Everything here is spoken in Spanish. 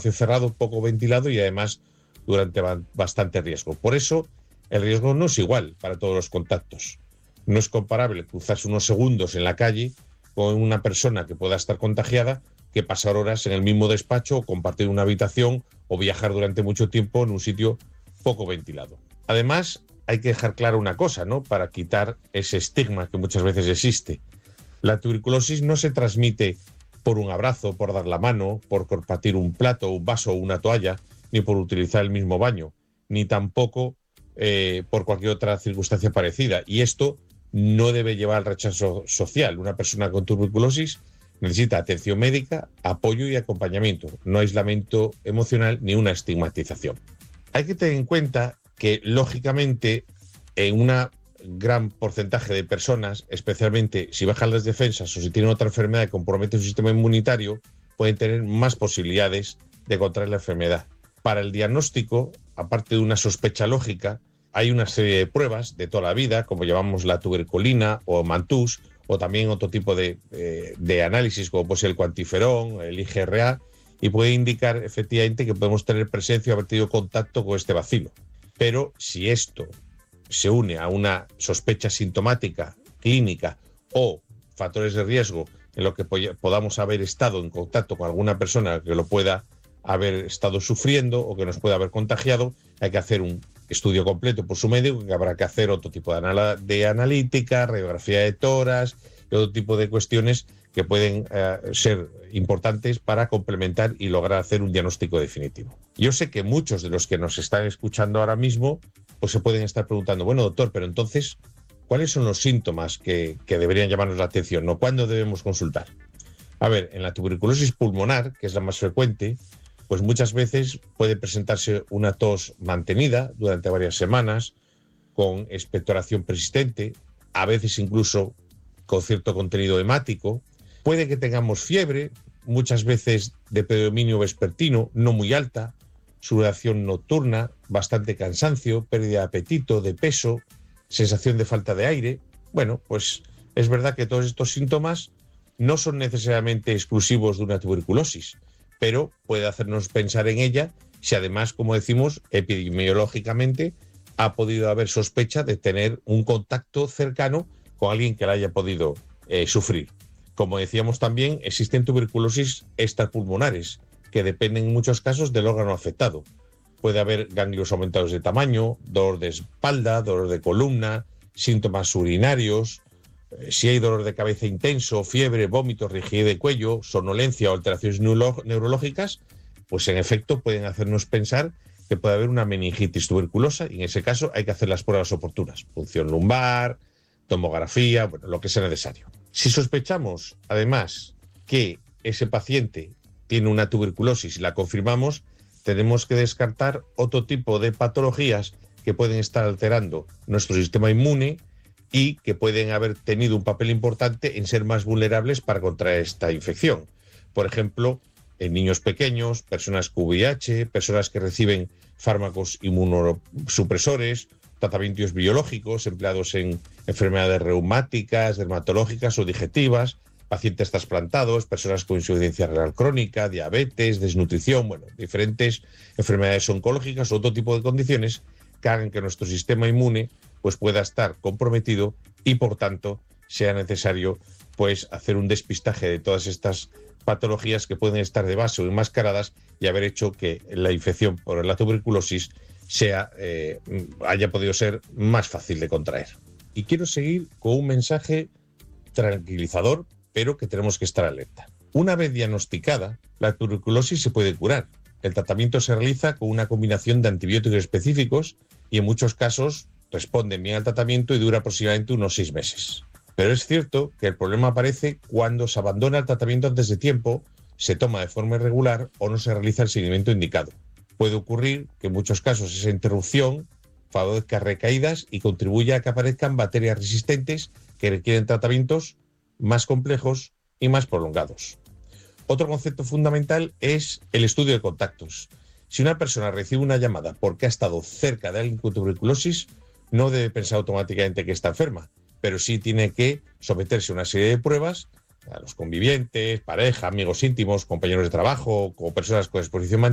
espacio cerrado, poco ventilado y además durante bastante riesgo. Por eso, el riesgo no es igual para todos los contactos. No es comparable cruzarse unos segundos en la calle con una persona que pueda estar contagiada que pasar horas en el mismo despacho o compartir una habitación o viajar durante mucho tiempo en un sitio poco ventilado. Además, hay que dejar claro una cosa, ¿no? Para quitar ese estigma que muchas veces existe. La tuberculosis no se transmite por un abrazo, por dar la mano, por compartir un plato, un vaso o una toalla, ni por utilizar el mismo baño, ni tampoco por cualquier otra circunstancia parecida. Y esto no debe llevar al rechazo social. Una persona con tuberculosis necesita atención médica, apoyo y acompañamiento, no aislamiento emocional ni una estigmatización. Hay que tener en cuenta que, lógicamente, en un gran porcentaje de personas, especialmente si bajan las defensas o si tienen otra enfermedad que compromete su sistema inmunitario, pueden tener más posibilidades de contraer la enfermedad. Para el diagnóstico, aparte de una sospecha lógica, hay una serie de pruebas de toda la vida, como llamamos la tuberculina o Mantoux, o también otro tipo de análisis, como puede ser el cuantiferón, el IgRA, y puede indicar efectivamente que podemos tener presencia o haber tenido contacto con este bacilo. Pero si esto se une a una sospecha sintomática, clínica o factores de riesgo en lo que podamos haber estado en contacto con alguna persona que lo pueda haber estado sufriendo o que nos pueda haber contagiado, hay que hacer un estudio completo por su médico, que habrá que hacer otro tipo de analítica, radiografía de tórax y otro tipo de cuestiones que pueden ser importantes para complementar y lograr hacer un diagnóstico definitivo. Yo sé que muchos de los que nos están escuchando ahora mismo pues se pueden estar preguntando, bueno, doctor, pero entonces, ¿cuáles son los síntomas que deberían llamarnos la atención? ¿O cuándo debemos consultar? A ver, en la tuberculosis pulmonar, que es la más frecuente, pues muchas veces puede presentarse una tos mantenida durante varias semanas, con expectoración persistente, a veces incluso con cierto contenido hemático. Puede que tengamos fiebre, muchas veces de predominio vespertino, no muy alta, sudoración nocturna, bastante cansancio, pérdida de apetito, de peso, sensación de falta de aire. Bueno, pues es verdad que todos estos síntomas no son necesariamente exclusivos de una tuberculosis, pero puede hacernos pensar en ella si además, como decimos, epidemiológicamente ha podido haber sospecha de tener un contacto cercano con alguien que la haya podido sufrir. Como decíamos también, existen tuberculosis extrapulmonares que dependen en muchos casos del órgano afectado. Puede haber ganglios aumentados de tamaño, dolor de espalda, dolor de columna, síntomas urinarios. Si hay dolor de cabeza intenso, fiebre, vómitos, rigidez de cuello, somnolencia o alteraciones neurológicas, pues en efecto pueden hacernos pensar que puede haber una meningitis tuberculosa y en ese caso hay que hacer las pruebas oportunas. Punción lumbar, tomografía, bueno, lo que sea necesario. Si sospechamos, además, que ese paciente tiene una tuberculosis y la confirmamos, tenemos que descartar otro tipo de patologías que pueden estar alterando nuestro sistema inmune y que pueden haber tenido un papel importante en ser más vulnerables para contraer esta infección. Por ejemplo, en niños pequeños, personas con VIH, personas que reciben fármacos inmunosupresores, tratamientos biológicos empleados en enfermedades reumáticas, dermatológicas o digestivas, pacientes trasplantados, personas con insuficiencia renal crónica, diabetes, desnutrición, bueno, diferentes enfermedades oncológicas o otro tipo de condiciones que hagan que nuestro sistema inmune pues pueda estar comprometido y por tanto sea necesario pues hacer un despistaje de todas estas patologías que pueden estar de base o enmascaradas y haber hecho que la infección por la tuberculosis haya podido ser más fácil de contraer. Y quiero seguir con un mensaje tranquilizador, pero que tenemos que estar alerta. Una vez diagnosticada, la tuberculosis se puede curar. El tratamiento se realiza con una combinación de antibióticos específicos y en muchos casos responden bien al tratamiento y dura aproximadamente unos 6 meses. Pero es cierto que el problema aparece cuando se abandona el tratamiento antes de tiempo, se toma de forma irregular o no se realiza el seguimiento indicado. Puede ocurrir que en muchos casos esa interrupción favorezca recaídas y contribuya a que aparezcan bacterias resistentes que requieren tratamientos más complejos y más prolongados. Otro concepto fundamental es el estudio de contactos. Si una persona recibe una llamada porque ha estado cerca de alguien con tuberculosis, no debe pensar automáticamente que está enferma, pero sí tiene que someterse a una serie de pruebas a los convivientes, pareja, amigos íntimos, compañeros de trabajo o personas con exposición